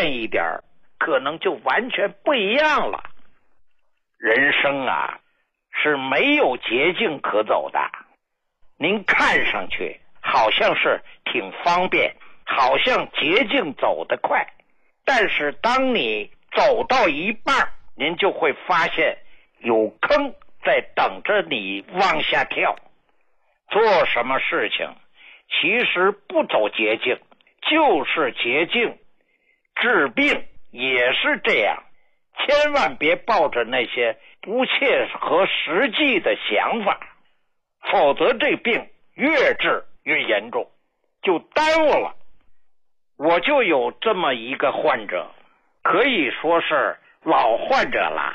慢一点，可能就完全不一样了。人生啊，是没有捷径可走的。您看上去好像是挺方便，好像捷径走得快，但是当你走到一半，您就会发现有坑在等着你往下跳。做什么事情其实不走捷径就是捷径，治病也是这样，千万别抱着那些不切合实际的想法，否则这病越治越严重，就耽误了。我就有这么一个患者，可以说是老患者了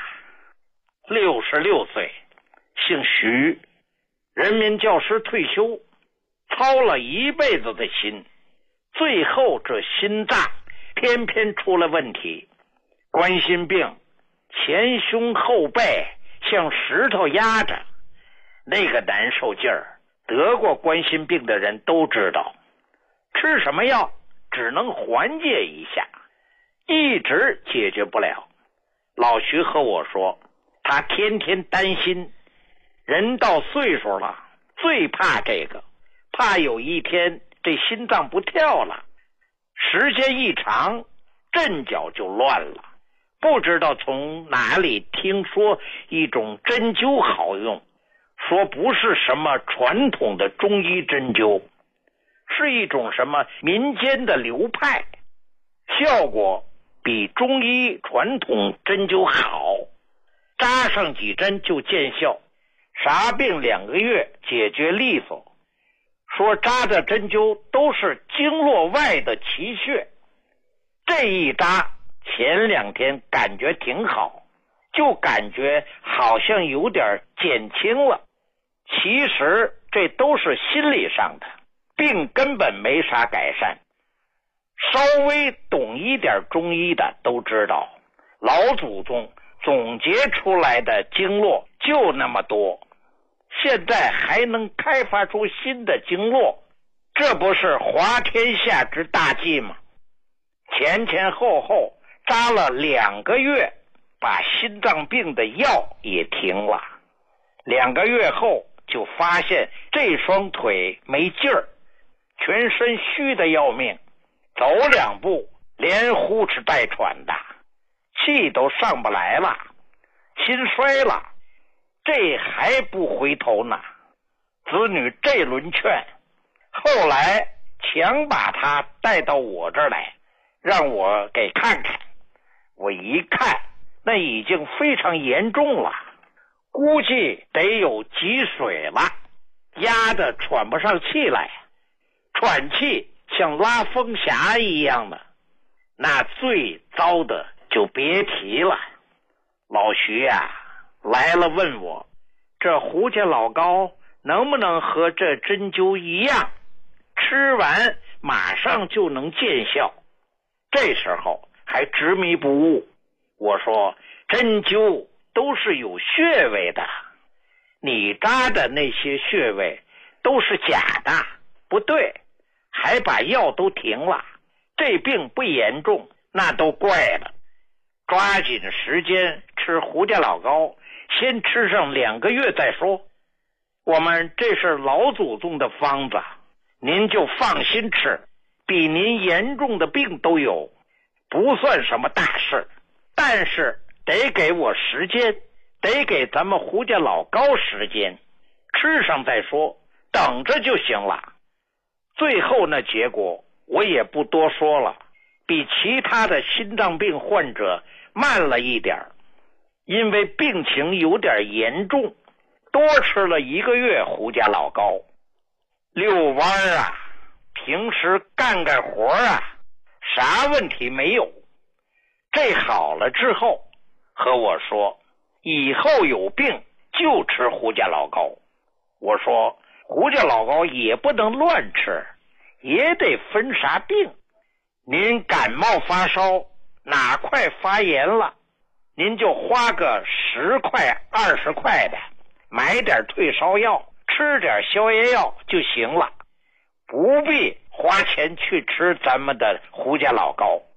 ，66岁，姓徐，人民教师退休，操了一辈子的心，最后这心脏偏偏出了问题，冠心病，前胸后背像石头压着，那个难受劲儿，得过冠心病的人都知道。吃什么药只能缓解一下，一直解决不了。老徐和我说，他天天担心，人到岁数了最怕这个，怕有一天这心脏不跳了，时间一长阵脚就乱了。不知道从哪里听说一种针灸好用，说不是什么传统的中医针灸，是一种什么民间的流派，效果比中医传统针灸好，扎上几针就见效，啥病2个月解决利索。说扎的针灸都是经络外的奇穴，这一扎前2天感觉挺好，就感觉好像有点减轻了，其实这都是心理上的，病根本没啥改善。稍微懂一点中医的都知道，老祖宗总结出来的经络就那么多，现在还能开发出新的经络，这不是滑天下之大稽吗？前后扎了2个月，把心脏病的药也停了。2个月后就发现这双腿没劲儿，全身虚的要命，走2步连呼哧带喘的，气都上不来了，心衰了，这还不回头呢。子女这轮劝，后来强把他带到我这儿来，让我给看看。我一看，那已经非常严重了，估计得有积水了，压得喘不上气来，喘气像拉风匣一样的，那最糟的就别提了。老徐啊来了，问我这胡家老膏能不能和这针灸一样，吃完马上就能见效。这时候还执迷不悟，我说针灸都是有穴位的，你扎的那些穴位都是假的，不对，还把药都停了，这病不严重那都怪了。抓紧时间吃胡家老膏，先吃上2个月再说。我们这是老祖宗的方子，您就放心吃，比您严重的病都有，不算什么大事，但是得给我时间，得给咱们胡家老膏时间，吃上再说，等着就行了。最后那结果我也不多说了，比其他的心脏病患者慢了一点，因为病情有点严重，多吃了1个月胡家老膏。遛弯啊，平时干活啊，啥问题没有。这好了之后和我说，以后有病就吃胡家老膏。我说胡家老膏也不能乱吃，也得分啥病。您感冒发烧，哪块发炎了，您就花个10块20块的，买点退烧药，吃点消炎药就行了，不必花钱去吃咱们的胡家老膏。